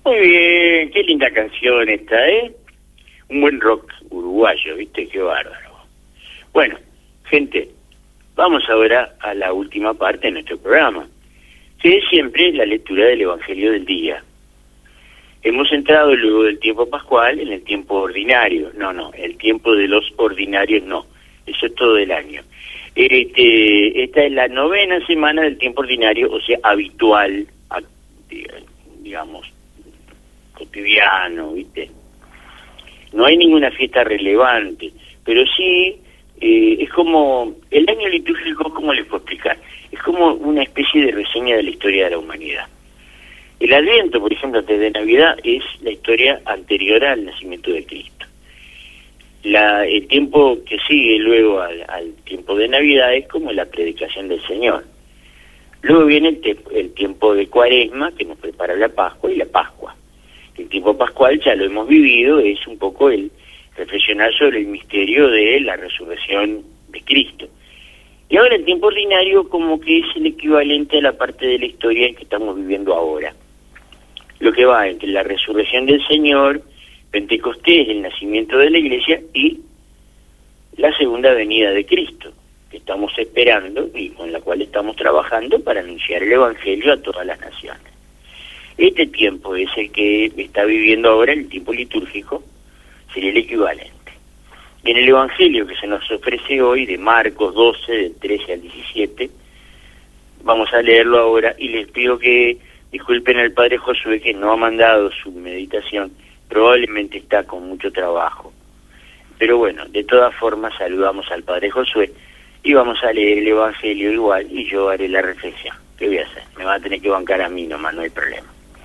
Muy bien, qué linda canción esta, ¿eh? Un buen rock uruguayo, ¿viste? Qué bárbaro. Bueno, gente, vamos ahora a la última parte de nuestro programa, que es siempre la lectura del Evangelio del día. Hemos entrado luego del tiempo pascual en el tiempo ordinario. No, el tiempo de los ordinarios no. Eso es todo el año. Esta es la 9ª semana del tiempo ordinario, o sea, habitual, digamos, cotidiano, ¿viste? No hay ninguna fiesta relevante, pero sí es como, el año litúrgico, ¿cómo les puedo explicar? Es como una especie de reseña de la historia de la humanidad. El Adviento, por ejemplo, antes de Navidad, es la historia anterior al nacimiento de Cristo. El tiempo que sigue luego al tiempo de Navidad es como la predicación del Señor. Luego viene el tiempo de Cuaresma, que nos prepara la Pascua, y la Pascua. El tiempo pascual ya lo hemos vivido, es un poco el reflexionar sobre el misterio de la resurrección de Cristo. Y ahora el tiempo ordinario como que es el equivalente a la parte de la historia que estamos viviendo ahora. Lo que va entre la resurrección del Señor, Pentecostés, el nacimiento de la Iglesia, y la segunda venida de Cristo, que estamos esperando y con la cual estamos trabajando para anunciar el Evangelio a todas las naciones. Este tiempo es el que está viviendo ahora, el tiempo litúrgico, sería el equivalente. En el Evangelio que se nos ofrece hoy, de Marcos 12, del 13 al 17, vamos a leerlo ahora y les pido que disculpen al Padre Josué, que no ha mandado su meditación, probablemente está con mucho trabajo. Pero bueno, de todas formas saludamos al Padre Josué y vamos a leer el Evangelio igual y yo haré la reflexión. ¿Qué voy a hacer? Me va a tener que bancar a mí nomás, no hay problema.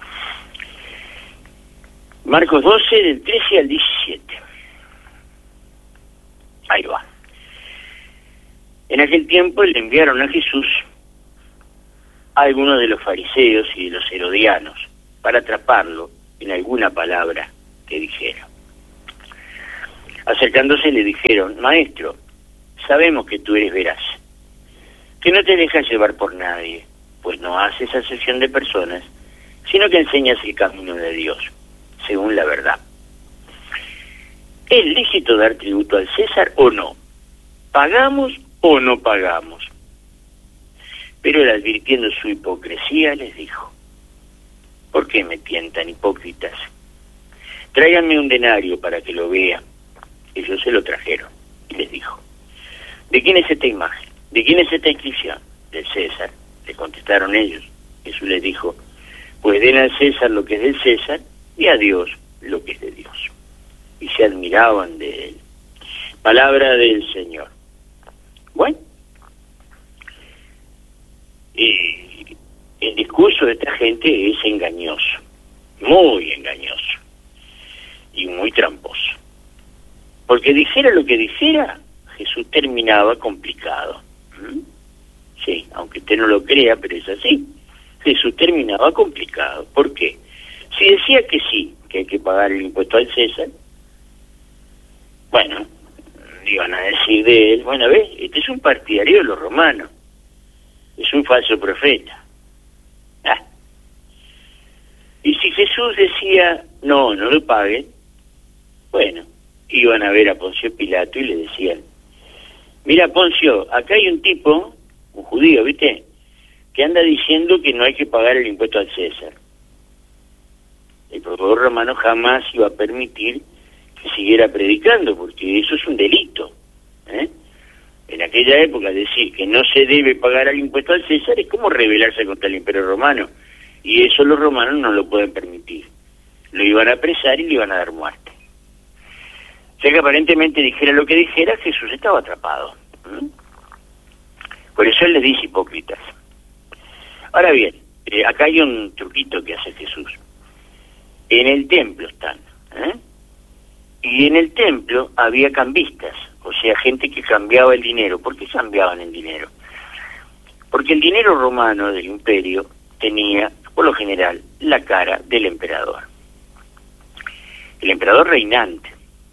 Marcos 12, del 13 al 17. Ahí va. En aquel tiempo le enviaron a Jesús a algunos de los fariseos y de los herodianos para atraparlo en alguna palabra que dijera. Acercándose le dijeron: Maestro, sabemos que tú eres veraz, que no te dejas llevar por nadie, pues no haces acepción de personas, sino que enseñas el camino de Dios, según la verdad. ¿Es lícito dar tributo al César o no? ¿Pagamos o no pagamos? Pero él, advirtiendo su hipocresía, les dijo: ¿por qué me tientan, hipócritas? Tráiganme un denario para que lo vea. Ellos se lo trajeron y les dijo: ¿de quién es esta imagen? ¿De quién es esta inscripción? Del César, le contestaron ellos. Jesús les dijo: pues den al César lo que es del César y a Dios lo que es de Dios. Y se admiraban de él. Palabra del Señor. Bueno, el discurso de esta gente es engañoso, muy engañoso y muy tramposo. Porque dijera lo que dijera, Jesús terminaba complicado. Sí, aunque usted no lo crea, pero es así. Jesús terminaba complicado. ¿Por qué? Si decía que sí, que hay que pagar el impuesto al César, bueno, iban a decir de él: bueno, ¿ves? Este es un partidario de los romanos, es un falso profeta. Y si Jesús decía: no lo paguen, bueno, iban a ver a Poncio Pilato y le decían: mira, Poncio, acá hay un tipo, un judío, ¿viste?, que anda diciendo que no hay que pagar el impuesto al César. El procurador romano jamás iba a permitir que siguiera predicando, porque eso es un delito. En aquella época decir que no se debe pagar el impuesto al César es como rebelarse contra el Imperio Romano, y eso los romanos no lo pueden permitir. Lo iban a apresar y le iban a dar muerte. O sea que aparentemente dijera lo que dijera, Jesús estaba atrapado. Por eso él les dice hipócritas. Ahora bien, acá hay un truquito que hace Jesús. En el templo están, y en el templo había cambistas, o sea, gente que cambiaba el dinero. ¿Por qué cambiaban el dinero? Porque el dinero romano del imperio tenía, por lo general, la cara del emperador. El emperador reinante.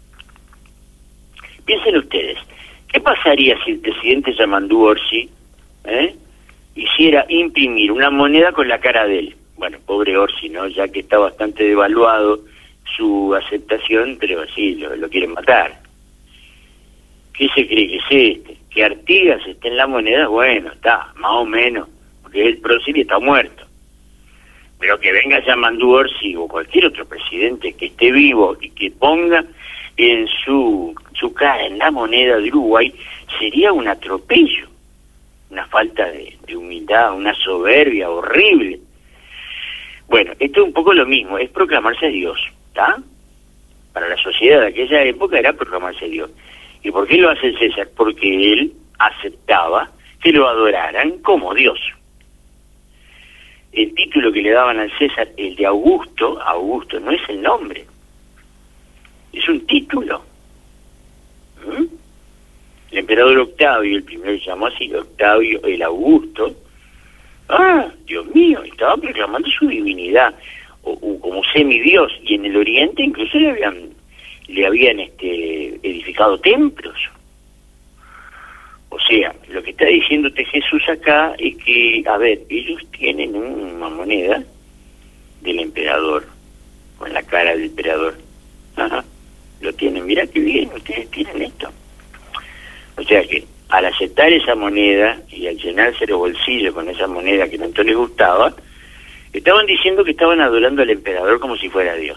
Piensen ustedes, ¿qué pasaría si el presidente Yamandu Orsi hiciera imprimir una moneda con la cara de él? bueno, pobre Orsi, ¿no? Ya que está bastante devaluado su aceptación, pero sí, lo quieren matar. ¿Qué se cree que es este? ¿Que Artigas esté en la moneda? Bueno, está, más o menos, porque el prócer está muerto. Pero que venga Yamandu Orsi o cualquier otro presidente que esté vivo y que ponga en su cara en la moneda de Uruguay, sería un atropello, una falta de humildad, una soberbia horrible. Bueno, esto es un poco lo mismo, es proclamarse Dios, ¿está? Para la sociedad de aquella época era proclamarse Dios. ¿Y por qué lo hace el César? Porque él aceptaba que lo adoraran como Dios. El título que le daban al César, el de Augusto no es el nombre, es un título. El emperador Octavio, el primero se llamó así, Octavio el Augusto. Dios mío, estaba proclamando su divinidad, o como semidios, y en el Oriente incluso le habían edificado templos. O sea, lo que está diciéndote Jesús acá es que, a ver, ellos tienen una moneda del emperador, con la cara del emperador. Ajá, lo tienen, mirá qué bien, ustedes tienen esto. O sea que al aceptar esa moneda y al llenarse los bolsillos con esa moneda que tanto les gustaba, estaban diciendo que estaban adorando al emperador como si fuera Dios.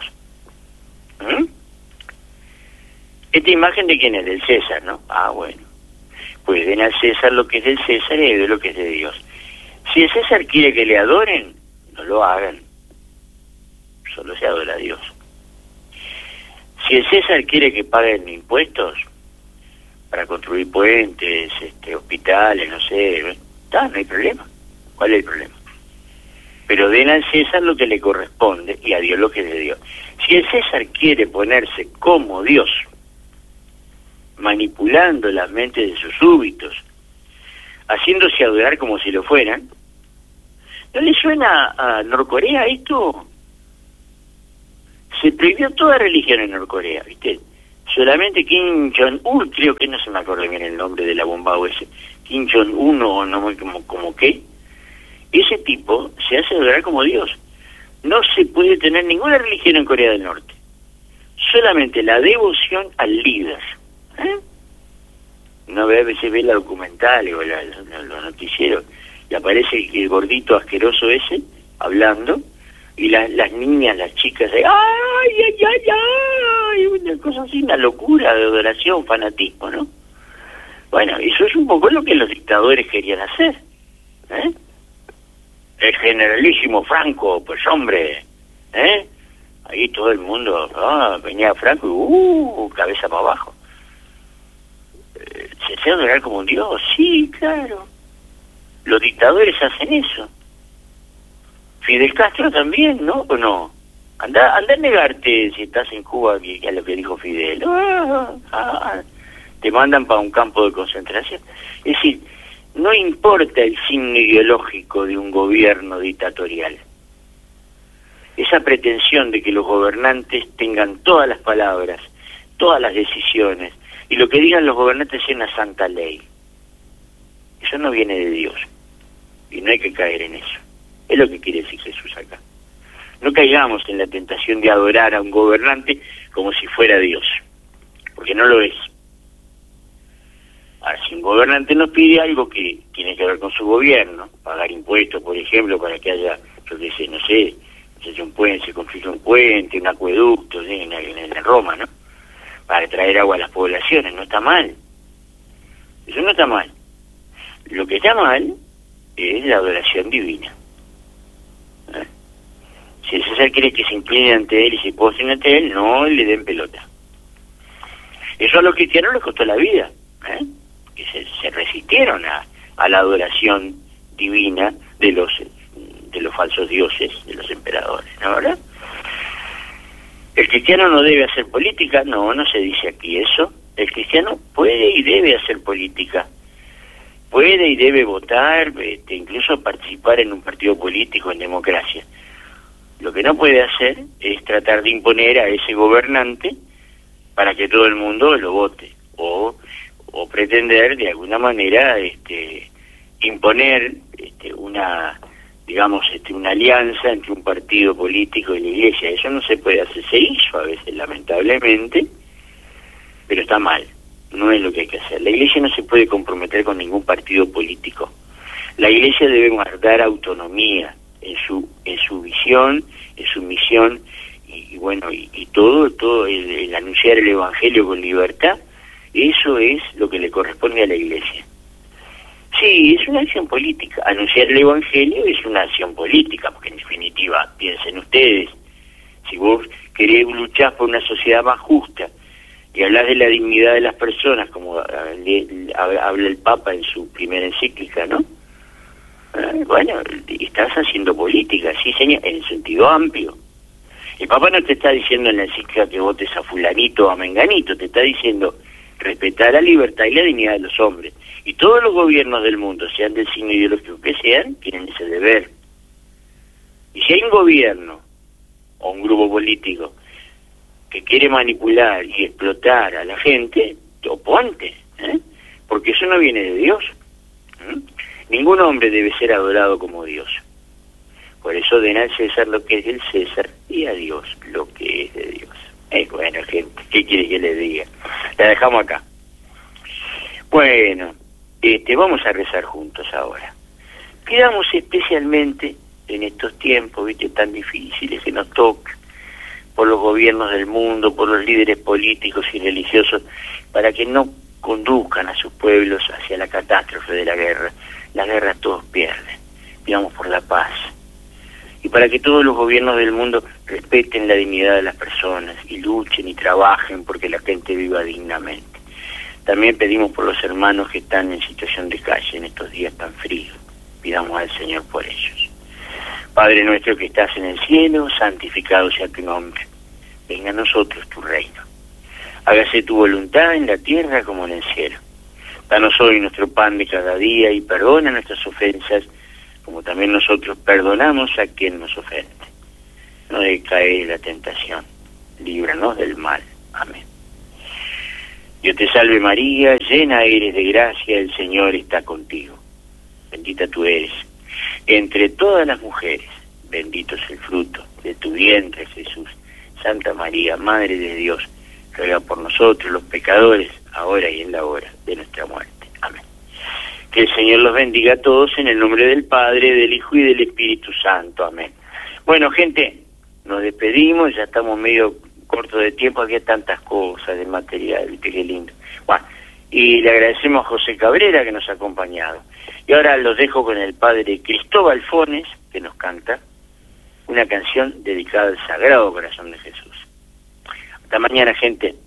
Esta imagen de quién es, del César, ¿no? Bueno, pues den al César lo que es del César y de lo que es de Dios. Si el César quiere que le adoren, no lo hagan, solo se adora a Dios. Si el César quiere que paguen impuestos para construir puentes, hospitales, no sé, no hay problema. ¿Cuál es el problema? Pero den al César lo que le corresponde y a Dios lo que es de Dios. Si el César quiere ponerse como Dios, manipulando las mentes de sus súbditos, haciéndose adorar como si lo fueran, ¿no le suena a Norcorea esto? Se prohibió toda religión en Norcorea, ¿viste? Solamente Kim Jong-un, creo que no se me acuerda bien el nombre de la bomba o ese, Kim Jong-un o no, como qué, ese tipo se hace adorar como Dios. No se puede tener ninguna religión en Corea del Norte, solamente la devoción al líder. Una vez a veces ve la documental o los noticieros y aparece el gordito asqueroso ese hablando y las niñas, las chicas, ¡ay! Una cosa así, una locura de adoración, fanatismo, ¿no? Bueno, eso es un poco lo que los dictadores querían hacer. El generalísimo Franco, pues hombre, ahí todo el mundo, venía Franco y cabeza para abajo. ¿Se hace adorar como un Dios? Sí, claro. Los dictadores hacen eso. Fidel Castro también, ¿no? ¿O no? Anda a negarte si estás en Cuba que a lo que dijo Fidel. Te mandan para un campo de concentración. Es decir, no importa el signo ideológico de un gobierno dictatorial. Esa pretensión de que los gobernantes tengan todas las palabras, todas las decisiones, y lo que digan los gobernantes es una santa ley. Eso no viene de Dios. Y no hay que caer en eso. Es lo que quiere decir Jesús acá. No caigamos en la tentación de adorar a un gobernante como si fuera Dios. Porque no lo es. Ahora, si un gobernante nos pide algo que tiene que ver con su gobierno, pagar impuestos, por ejemplo, para que haya, yo qué sé, no sé, se hace un puente, se construye un puente, un acueducto, ¿sí? en Roma, ¿no? Para traer agua a las poblaciones, no está mal. Eso no está mal. Lo que está mal es la adoración divina. Si el César quiere que se incline ante él y se postren ante él, no le den pelota. Eso a los cristianos les costó la vida, que se resistieron a la adoración divina de los falsos dioses, de los emperadores, ¿no, verdad? ¿El cristiano no debe hacer política? No se dice aquí eso. El cristiano puede y debe hacer política. Puede y debe votar, incluso participar en un partido político, en democracia. Lo que no puede hacer es tratar de imponer a ese gobernante para que todo el mundo lo vote. O pretender, de alguna manera, imponer una digamos, una alianza entre un partido político y la iglesia. Eso no se puede hacer, se hizo a veces, lamentablemente, pero está mal, no es lo que hay que hacer. La iglesia no se puede comprometer con ningún partido político. La iglesia debe guardar autonomía en su visión, en su misión, y bueno, y todo el anunciar el evangelio con libertad, eso es lo que le corresponde a la iglesia. Sí, es una acción política. Anunciar el evangelio es una acción política, porque en definitiva, piensen ustedes, si vos querés luchar por una sociedad más justa y hablas de la dignidad de las personas, como habla el Papa en su primera encíclica, ¿no? Bueno, estás haciendo política, sí señor, en el sentido amplio. El Papa no te está diciendo en la encíclica que votes a fulanito o a menganito, te está diciendo respetar la libertad y la dignidad de los hombres. Y todos los gobiernos del mundo, sean del signo ideológico que sean, tienen ese deber. Y si hay un gobierno o un grupo político que quiere manipular y explotar a la gente, oponte, porque eso no viene de Dios. Ningún hombre debe ser adorado como Dios. Por eso den al César lo que es del César y a Dios lo que es de Dios. Bueno, gente, ¿qué quiere que le diga? La dejamos acá. Bueno, vamos a rezar juntos ahora. Pidamos especialmente en estos tiempos, tan difíciles que nos toca, por los gobiernos del mundo, por los líderes políticos y religiosos, para que no conduzcan a sus pueblos hacia la catástrofe de la guerra. La guerra todos pierden. Pidamos por la paz. Y para que todos los gobiernos del mundo respeten la dignidad de las personas y luchen y trabajen porque la gente viva dignamente. También pedimos por los hermanos que están en situación de calle en estos días tan fríos. Pidamos al Señor por ellos. Padre nuestro que estás en el cielo, santificado sea tu nombre. Venga a nosotros tu reino. Hágase tu voluntad en la tierra como en el cielo. Danos hoy nuestro pan de cada día y perdona nuestras ofensas, como también nosotros perdonamos a quien nos ofende. No dejes caer en la tentación, líbranos del mal. Amén. Dios te salve María, llena eres de gracia, el Señor está contigo. Bendita tú eres entre todas las mujeres, bendito es el fruto de tu vientre, Jesús. Santa María, Madre de Dios, ruega por nosotros los pecadores, ahora y en la hora de nuestra muerte. Amén. Que el Señor los bendiga a todos en el nombre del Padre, del Hijo y del Espíritu Santo. Amén. Bueno, gente, nos despedimos, ya estamos medio corto de tiempo, aquí hay tantas cosas de material, viste qué lindo. Bueno, y le agradecemos a José Cabrera que nos ha acompañado. Y ahora los dejo con el Padre Cristóbal Fones, que nos canta una canción dedicada al Sagrado Corazón de Jesús. Hasta mañana, gente.